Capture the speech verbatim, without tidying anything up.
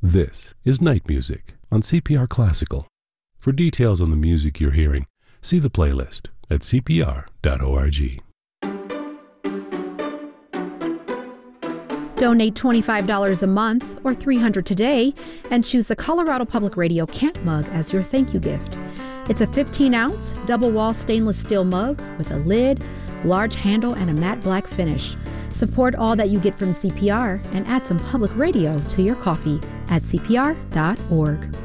This is Night Music on C P R Classical. For details on the music you're hearing, see the playlist at c p r dot org. Donate twenty-five dollars a month or three hundred dollars today and choose the Colorado Public Radio Camp Mug as your thank you gift. It's a fifteen ounce double wall stainless steel mug with a lid, large handle, and a matte black finish. Support all that you get from C P R and add some public radio to your coffee at c p r dot org.